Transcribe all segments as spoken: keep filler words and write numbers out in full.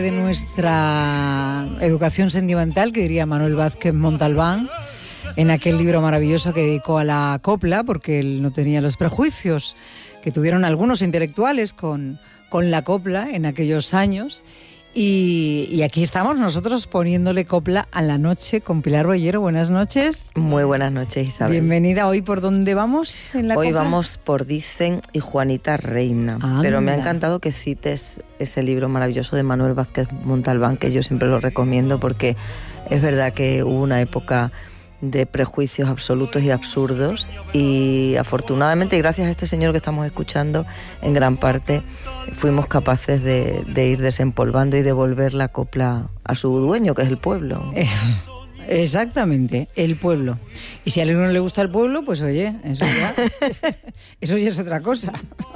De nuestra educación sentimental, que diría Manuel Vázquez Montalbán, en aquel libro maravilloso que dedicó a la copla, porque él no tenía los prejuicios que tuvieron algunos intelectuales con, con la copla en aquellos años. Y, y aquí estamos nosotros poniéndole copla a la noche con Pilar Bollero. Buenas noches. Muy buenas noches, Isabel. Bienvenida. ¿Hoy por dónde vamos en la Hoy copla? Vamos por Dicen y Juanita Reina. Anda. Pero me ha encantado que cites ese libro maravilloso de Manuel Vázquez Montalbán, que yo siempre lo recomiendo porque es verdad que hubo una época de prejuicios absolutos y absurdos, y afortunadamente, y gracias a este señor que estamos escuchando, en gran parte fuimos capaces de, de ir desempolvando y devolver la copla a su dueño, que es el pueblo. Eh, exactamente, el pueblo. Y si a alguien no le gusta el pueblo, pues oye, eso ya, eso ya es otra cosa.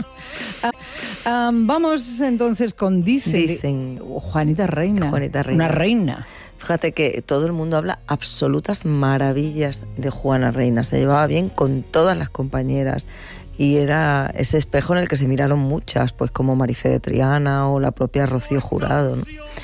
Ah, um, vamos entonces con Dicen, Dicen. Juanita Reina. Juanita Reina. Una reina. Fíjate que todo el mundo habla absolutas maravillas de Juana Reina. Se llevaba bien con todas las compañeras y era ese espejo en el que se miraron muchas, pues como Marifé de Triana o la propia Rocío Jurado, ¿no?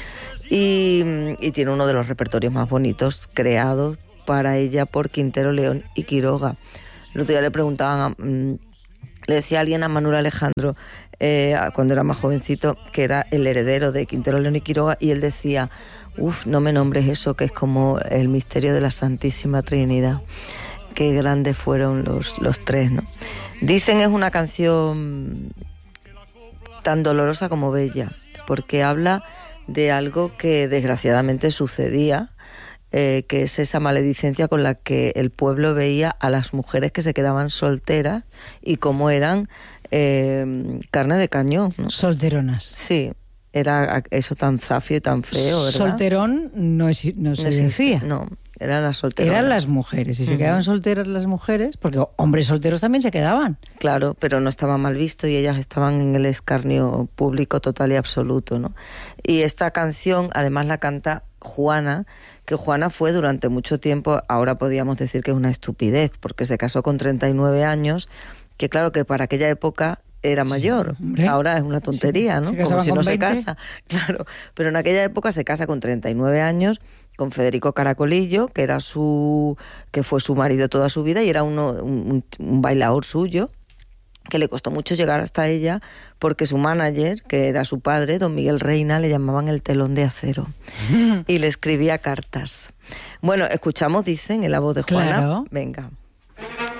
Y, y tiene uno de los repertorios más bonitos creados para ella por Quintero, León y Quiroga. El otro día le preguntaban, a, le decía a alguien a Manuel Alejandro, eh, cuando era más jovencito, que era el heredero de Quintero, León y Quiroga, y él decía: uf, no me nombres eso, que es como el misterio de la Santísima Trinidad. Qué grandes fueron los, los tres, ¿no? Dicen es una canción tan dolorosa como bella, porque habla de algo que desgraciadamente sucedía, eh, que es esa maledicencia con la que el pueblo veía a las mujeres que se quedaban solteras y cómo eran eh, carne de cañón, ¿no? Solteronas. Sí. Era eso tan zafio y tan feo, ¿verdad? Solterón no, es, no se no decía. No, eran las solteras. Eran las mujeres. Y uh-huh. se quedaban solteras las mujeres, porque hombres solteros también se quedaban. Claro, pero no estaba mal visto y ellas estaban en el escarnio público total y absoluto, ¿no? Y esta canción, además, la canta Juana, que Juana fue durante mucho tiempo, ahora podríamos decir que es una estupidez, porque se casó con treinta y nueve años, que claro que para aquella época era mayor, sí, ahora es una tontería, sí, ¿no? Como si no se casa, claro. Pero en aquella época se casa con treinta y nueve años con Federico Caracolillo, que era su, que fue su marido toda su vida y era uno, un, un bailador suyo, que le costó mucho llegar hasta ella, porque su manager, que era su padre, don Miguel Reina, le llamaban el telón de acero y le escribía cartas. Bueno, escuchamos, Dicen, en la voz de Juana. Claro. Venga.